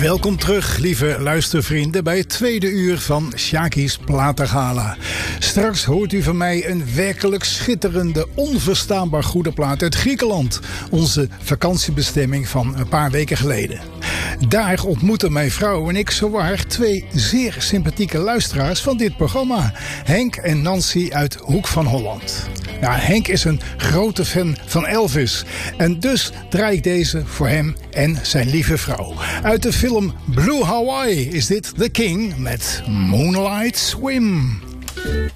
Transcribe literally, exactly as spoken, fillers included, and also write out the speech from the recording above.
Welkom terug, lieve luistervrienden, bij het tweede uur van Sjaki's Platengala. Straks hoort u van mij een werkelijk schitterende, onverstaanbaar goede plaat uit Griekenland. Onze vakantiebestemming van een paar weken geleden. Daar ontmoeten mijn vrouw en ik zowaar twee zeer sympathieke luisteraars van dit programma. Henk en Nancy uit Hoek van Holland. Ja, Henk is een grote fan van Elvis. En dus draai ik deze voor hem en zijn lieve vrouw. Uit de film Blue Hawaii is dit The King met Moonlight Swim.